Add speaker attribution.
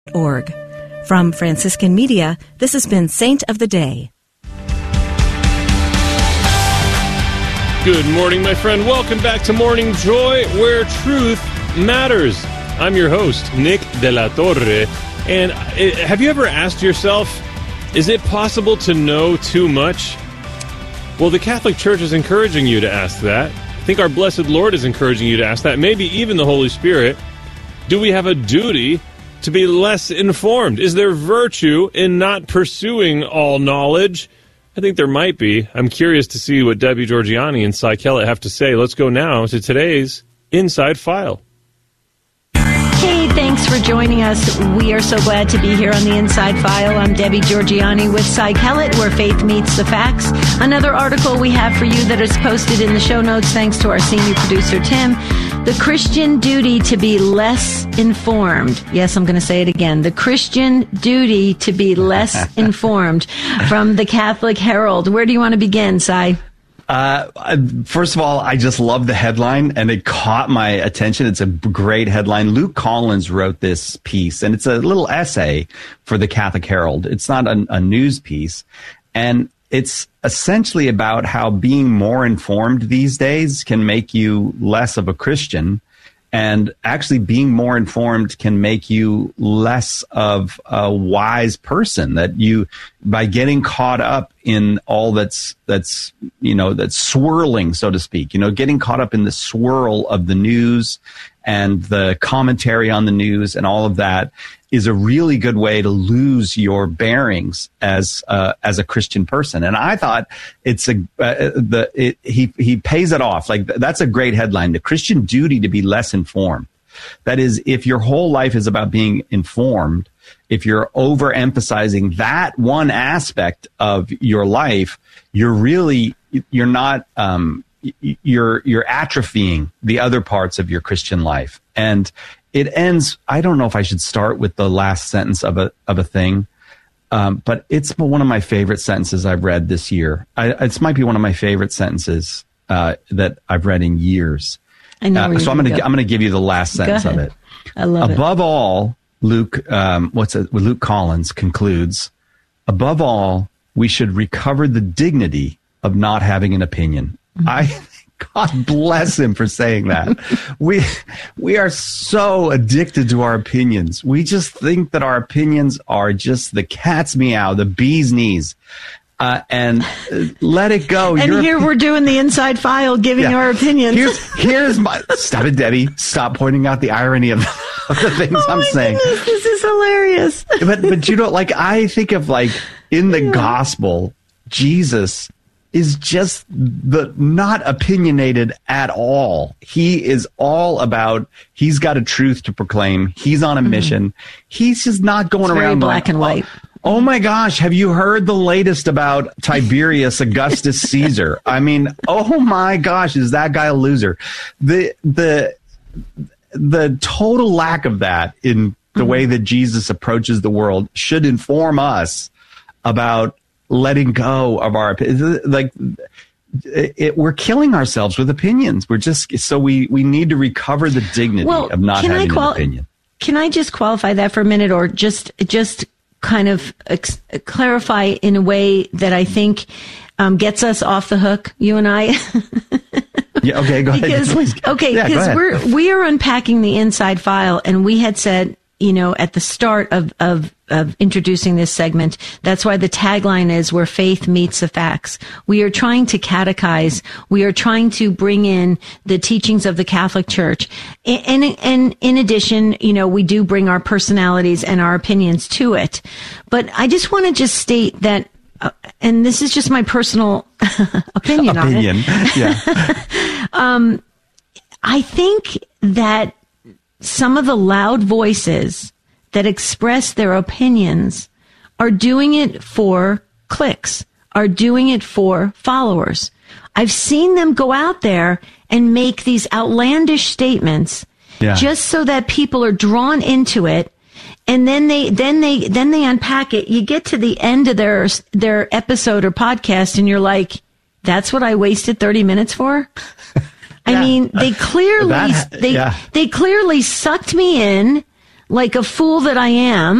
Speaker 1: org. From Franciscan Media, this has been Saint of the Day.
Speaker 2: Good morning, my friend. Welcome back to Morning Joy, where truth matters. I'm your host, Nick De La Torre. And have you ever asked yourself, is it possible to know too much? Well, the Catholic Church is encouraging you to ask that. I think our blessed Lord is encouraging you to ask that. Maybe even the Holy Spirit. Do we have a duty to be less informed? Is there virtue in not pursuing all knowledge? I think there might be. I'm curious to see what Debbie Georgianni and Cy Kellett have to say. Let's go now to today's Inside File.
Speaker 3: Hey, thanks for joining us. We are so glad to be here on the Inside File. I'm Debbie Georgianni with Cy Kellett, where faith meets the facts. Another article we have for you that is posted in the show notes, thanks to our senior producer, Tim. The Christian duty to be less informed. Yes, I'm going to say it again. The Christian duty to be less informed, from the Catholic Herald. Where do you want to begin, Cy?
Speaker 4: First of all, I just love the headline, and it caught my attention. It's a great headline. Luke Collins wrote this piece, and it's a little essay for the Catholic Herald. It's not a news piece, and it's essentially about how being more informed these days can make you less of a Christian, and actually being more informed can make you less of a wise person. That you, by getting caught up in all that's swirling, so to speak, getting caught up in the swirl of the news and the commentary on the news and all of that is a really good way to lose your bearings as a Christian person. And I thought he pays it off. Like, that's a great headline. The Christian duty to be less informed. That is, if your whole life is about being informed, if you're overemphasizing that one aspect of your life, you're not atrophying the other parts of your Christian life. And it ends, I don't know if I should start with the last sentence of a thing, but it's one of my favorite sentences I've read this year. It might be one of my favorite sentences that I've read in years. I know. So I'm going to give you the last sentence of it.
Speaker 3: I love it.
Speaker 4: Above all, Luke Collins concludes, above all, we should recover the dignity of not having an opinion. Mm-hmm. God bless him for saying that. We are so addicted to our opinions. We just think that our opinions are just the cat's meow, the bee's knees. And let it go.
Speaker 3: And here we're doing the Inside File, giving our opinions.
Speaker 4: Here's my... Stop it, Debbie. Stop pointing out the irony of the things I'm saying.
Speaker 3: Goodness, this is hilarious.
Speaker 4: But I think of, in the gospel, Jesus is just not opinionated at all. He is all about, he's got a truth to proclaim. He's on a mission. He's just not going around
Speaker 3: very black and white.
Speaker 4: Oh my gosh, have you heard the latest about Tiberius Augustus Caesar? I mean, oh my gosh, is that guy a loser? The total lack of that in the way that Jesus approaches the world should inform us about letting go of our we're killing ourselves with opinions. We're just we need to recover the dignity of not having an opinion.
Speaker 3: Can I just qualify that for a minute, or just kind of clarify in a way that I think gets us off the hook, you and I?
Speaker 4: Yeah. Okay. Go ahead.
Speaker 3: Because we are unpacking the Inside File, and we had said, at the start of introducing this segment, that's why the tagline is where faith meets the facts. We are trying to catechize. We are trying to bring in the teachings of the Catholic Church. And in addition, we do bring our personalities and our opinions to it. But I just want to state that, and this is just my personal opinion on it.
Speaker 4: Yeah.
Speaker 3: I think that some of the loud voices that express their opinions are doing it for clicks, are doing it for followers. I've seen them go out there and make these outlandish statements just so that people are drawn into it. And then they unpack it. You get to the end of their episode or podcast, and you're like, that's what I wasted 30 minutes for? I mean, they clearly sucked me in like a fool that I am,